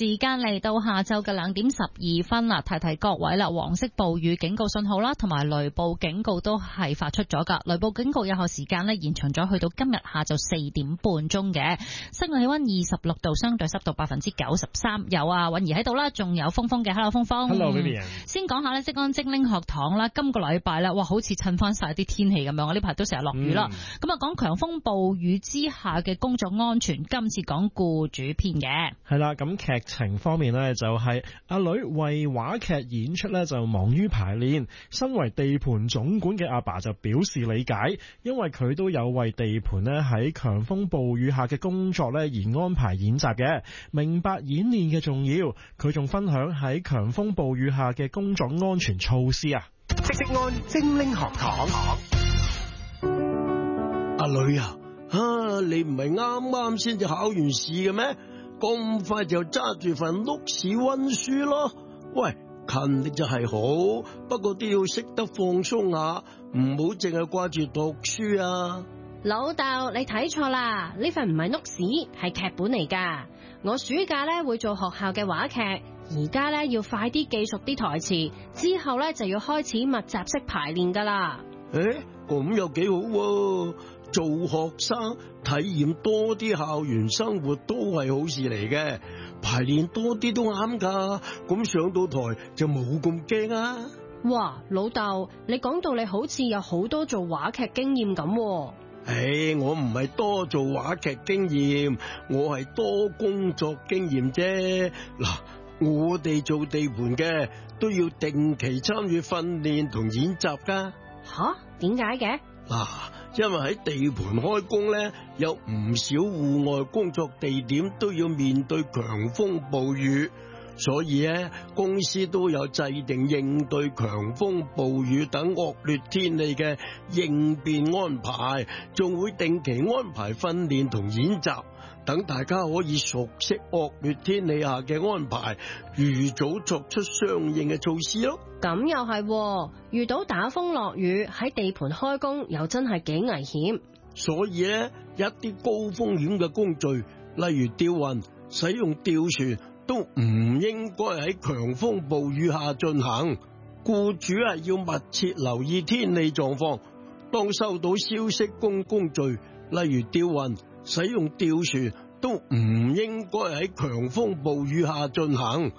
時間嚟到下晝嘅2點12分啦，提提各位啦，黃色暴雨警告信號啦，同埋雷暴警告都係發出咗噶。雷暴警告有效時間呢，延長咗去到今日下晝4點半鐘嘅。室外氣溫26度，相對濕度93%。有啊，允兒喺度啦，仲有峰峰嘅。Hello， 峰峰。 Hello， Vivian。 先講下呢，職安精靈學堂啦，今個禮拜咧，哇，好似襯翻晒啲天氣咁樣。我呢排都成日落雨啦。咁啊，講強風暴雨之下嘅工作安全，今次講僱主篇嘅。 係啦，咁劇情方面呢，就係阿女為話劇演出呢，就忙於排練，身為地盤總管嘅阿爸就表示理解，因為佢都有為地盤呢喺強風暴雨下嘅工作呢而安排演習嘅，明白演練嘅重要。佢仲分享喺強風暴雨下嘅工作安全措施啊。 職安精靈學堂。 阿女啊，你唔係啱啱先至考完試嘅咩？咁快就揸住份碌屎溫書咯？喂，勤力就係好，不過都要識得放鬆下，唔好淨係掛住讀書啊！ 老豆，你睇錯啦，呢份唔係碌屎，係劇本嚟噶。我暑假咧會做學校嘅話劇，而家咧要快啲記熟啲台詞，之後咧就要開始密集式排練噶啦。 咁又幾好喎，做學生體驗多啲校園生活都係好事嚟嘅，排練多啲都啱噶，咁上到台就冇咁驚啊！ 哇，老豆，你講到你好似有好多做話劇經驗咁。 我唔係多做話劇經驗，我係多工作經驗啫。嗱，我哋做地盤嘅都要定期參與訓練同演習噶。 吓？點解嘅？ 嗱，因為喺地盤開工咧，有唔少戶外工作地點都要面對強風暴雨，所以咧公司都有制定應對強風暴雨等惡劣天氣嘅應變安排，仲會定期安排訓練同演習，等大家可以熟悉惡劣天氣下嘅安排，預早作出相應嘅措施咯。 咁又係，遇到打風落雨喺地盤開工又真係幾危險。 所以咧，一啲高風險嘅工序，例如吊運、使用吊船，都唔應該喺強風暴雨下進行。僱主係要密切留意天氣狀況，當收到消息工序，例如吊運、使用吊船，都唔應該喺強風暴雨下進行。